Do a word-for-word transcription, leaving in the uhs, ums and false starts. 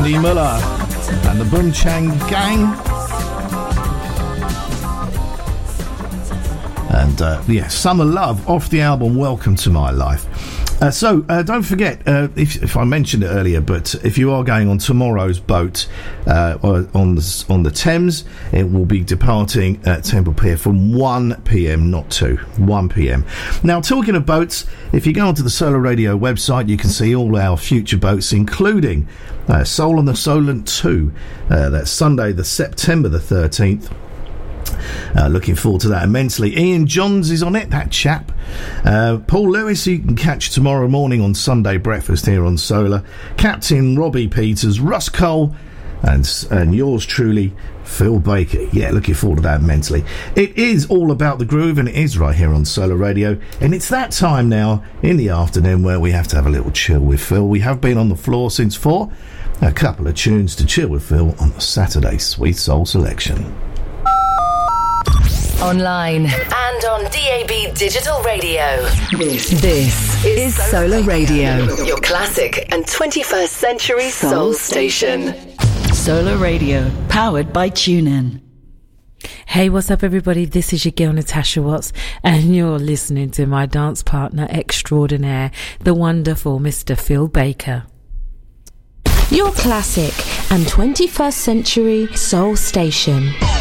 Andy Muller and the Boom Chang Gang. And uh, yeah, Summer Love off the album Welcome to My Life. Uh, so uh, don't forget, uh, if, if I mentioned it earlier, but if you are going on tomorrow's boat uh, on the on the Thames, it will be departing at Temple Pier from one p.m, not two, one p.m. Now, talking of boats, if you go onto the Solar Radio website, you can see all our future boats, including uh, Soul on the Solent two. Uh, that's Sunday, the September the thirteenth. Uh, looking forward to that immensely. Ian Johns is on it, that chap. Uh, Paul Lewis, you can catch tomorrow morning on Sunday Breakfast here on Solar. Captain Robbie Peters, Russ Cole, and, and yours truly, Phil Baker. Yeah, looking forward to that immensely. It is all about the groove, and it is right here on Solar Radio. And it's that time now in the afternoon where we have to have a little chill with Phil. We have been on the floor since four. A couple of tunes to chill with Phil on the Saturday Sweet Soul Selection. Online and on D A B Digital Radio. This, this is Solar Radio, your classic and twenty-first century soul station. Solar Radio, powered by TuneIn. Hey, what's up, everybody? This is your girl, Natasha Watts, and you're listening to my dance partner extraordinaire, the wonderful Mister Phil Baker. Your classic and twenty-first century soul station.